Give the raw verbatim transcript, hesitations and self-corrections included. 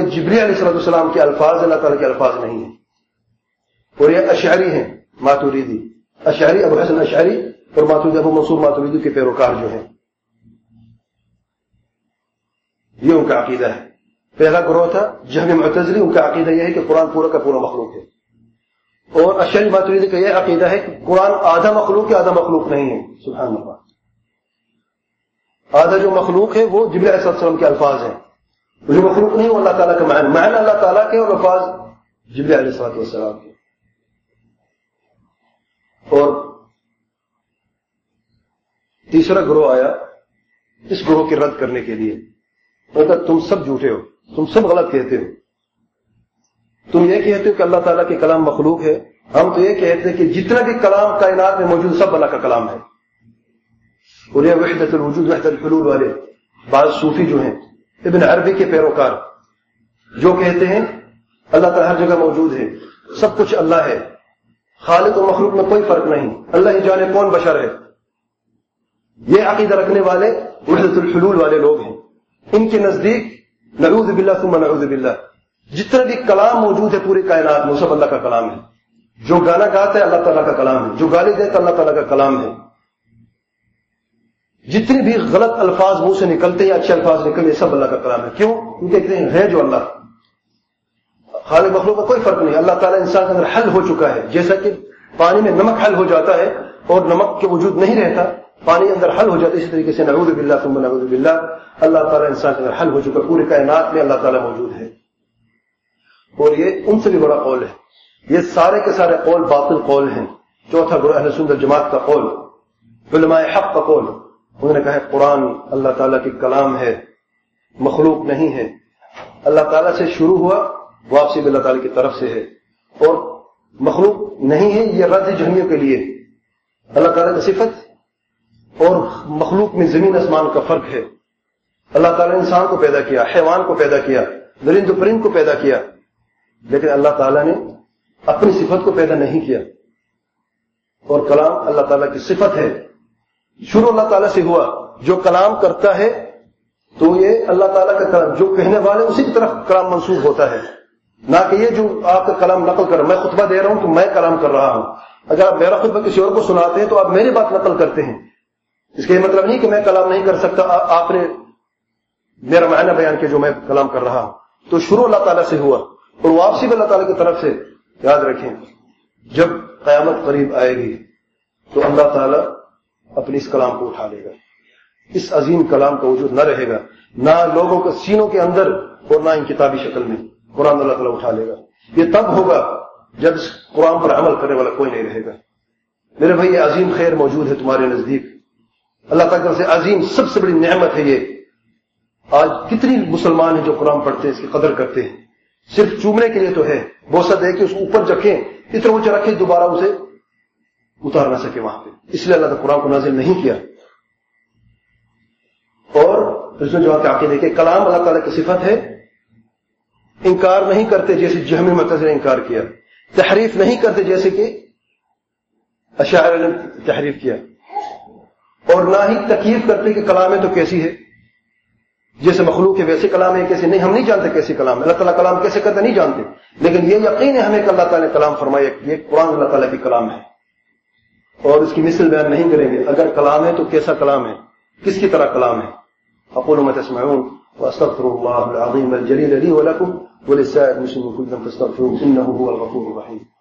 جبریل علیہ السلام کے الفاظ اللہ تعالیٰ کے الفاظ نہیں ہیں. اور یہ اشعری ہیں ماتوریدی، اشعری ابو حسن اشعری اور ماتوریدی ابو منصور ماتوریدی کے پیروکار جو ہیں، یہ ان کا عقیدہ ہے. پہلا گروہ تھا جہمی معتزلی، ان کا عقیدہ یہ ہے کہ قرآن پورا کا پورا مخلوق ہے. اور اشعری ماتوریدی کا یہ عقیدہ ہے کہ قرآن آدھا مخلوق ہے، آدھا مخلوق نہیں ہے. سبحان اللہ. آدھا جو مخلوق ہے وہ جبریل علیہ السلام کے الفاظ ہیں، جو مخلوق نہیں وہ اللہ تعالیٰ کا معنی معنی اللہ تعالیٰ کے اور الفاظ جبریل علیہ السلام کے. اور تیسرا گروہ آیا اس گروہ کے رد کرنے کے لیے، کہ تم سب جھوٹے ہو، تم سب غلط کہتے ہو. تم یہ کہتے ہو کہ اللہ تعالیٰ کے کلام مخلوق ہے، ہم تو یہ کہتے ہیں کہ جتنا بھی کلام کائنات میں موجود سب اللہ کا کلام ہے. اور یہ وحدت الوجود وحدت الحلول والے بعض صوفی جو ہیں ابن عربی کے پیروکار جو کہتے ہیں اللہ تعالیٰ ہر جگہ موجود ہے، سب کچھ اللہ ہے، خالق و مخلوق میں کوئی فرق نہیں، اللہ ہی جانے کون بشر ہے. یہ عقیدہ رکھنے والے وحدت الحلول والے لوگ ہیں. ان کے نزدیک نعوذ باللہ ثم نعوذ باللہ جتنا بھی کلام موجود ہے پوری کائنات میں سب اللہ کا کلام ہے. جو گانا گاتا ہے اللہ تعالیٰ کا کلام ہے، جو گالی دیتا اللہ تعالیٰ کا کلام ہے. جتنے بھی غلط الفاظ منہ سے نکلتے ہیں اچھے الفاظ نکلتے سب اللہ کا کلام ہے. کیوں؟ کیونکہ کہتے ہیں ہے جو اللہ، خالق مخلوق کا کوئی فرق نہیں. اللہ تعالیٰ انسان کے اندر حل ہو چکا ہے، جیسا کہ پانی میں نمک حل ہو جاتا ہے اور نمک کے وجود نہیں رہتا، پانی اندر حل ہو جاتا ہے، اسی طریقے سے نعوذ باللہ ثم نعوذ باللہ اللہ تعالیٰ انسان کے اندر حل ہو چکا، پورے کائنات میں اللہ تعالیٰ موجود ہے. اور یہ ان سے بھی بڑا قول ہے. یہ سارے کے سارے قول باطل قول ہیں. چوتھا گروہ اہل سنت جماعت کا قول، علماء حق کا قول، انہوں نے کہا ہے قرآن اللہ تعالیٰ کی کلام ہے، مخلوق نہیں ہے. اللہ تعالیٰ سے شروع ہوا، واپسی بھی اللہ تعالیٰ کی طرف سے ہے، اور مخلوق نہیں ہے. یہ رد جہمیوں کے لیے اللہ تعالیٰ کی صفت اور مخلوق میں زمین آسمان کا فرق ہے. اللہ تعالیٰ نے انسان کو پیدا کیا، حیوان کو پیدا کیا، درند و پرند کو پیدا کیا، لیکن اللہ تعالیٰ نے اپنی صفت کو پیدا نہیں کیا. اور کلام اللہ تعالیٰ کی صفت ہے، شروع اللہ تعالیٰ سے ہوا. جو کلام کرتا ہے تو یہ اللہ تعالیٰ کا کلام، جو کہنے والے اسی کی طرف کلام منسوب ہوتا ہے، نہ کہ یہ جو آپ کا کلام نقل کر. میں خطبہ دے رہا ہوں تو میں کلام کر رہا ہوں، اگر آپ میرا خطبہ کسی اور کو سناتے ہیں تو آپ میری بات نقل کرتے ہیں. اس کا یہ مطلب نہیں کہ میں کلام نہیں کر سکتا، آپ نے میرا معنی بیان کیا جو میں کلام کر رہا ہوں. تو شروع اللہ تعالیٰ سے ہوا اور واپسی بھی اللہ تعالیٰ کی طرف سے. یاد رکھیں جب قیامت قریب آئے گی تو اللہ تعالیٰ اپنے اس کلام کو اٹھا لے گا. اس عظیم کلام کا وجود نہ رہے گا، نہ لوگوں کے سینوں کے اندر اور نہ ان کتابی شکل میں. قرآن اللہ تعالیٰ اٹھا لے گا. یہ تب ہوگا جب اس قرآن پر عمل کرنے والا کوئی نہیں رہے گا. میرے بھائی یہ عظیم خیر موجود ہے تمہارے نزدیک، اللہ تعالیٰ سے عظیم سب سے بڑی نعمت ہے. یہ آج کتنی مسلمان ہیں جو قرآن پڑھتے ہیں، اس کی قدر کرتے ہیں. صرف چومنے کے لیے تو ہے، بوسہ دے کے اس کو اوپر رکھیں، اتنا اونچا رکھیں دوبارہ اسے اتار نہ سکے وہاں پہ. اس لیے اللہ تعالیٰ قرآن کو نازل نہیں کیا. اور اس میں جو آپ کے عقیدے کہ کلام اللہ تعالیٰ کی صفت ہے، انکار نہیں کرتے جیسے جہمی معتزلہ نے انکار کیا، تحریف نہیں کرتے جیسے کہ اشاعرہ نے تحریف کیا، اور نہ ہی تکییف کرتے کہ کلام ہے تو کیسی ہے، جیسے مخلوق ہے ویسے کلام ہے کیسے نہیں. ہم نہیں جانتے کیسے کلام ہے، اللہ تعالیٰ کلام کیسے کرتے نہیں جانتے، لیکن یہ یقین ہے ہمیں کہ اللہ تعالیٰ نے کلام فرمایا، یہ قرآن اللہ تعالیٰ کی کلام ہے. اور اس کی مثل بیان نہیں کریں گے. اگر کلام ہے تو کیسا کلام ہے، کس کی طرح کلام ہے. اقول ما تسمعون واستغفر الله العظيم الجليل لي ولكم ولسائر المسلمين كلهم فاستغفروه انه هو الغفور الرحيم.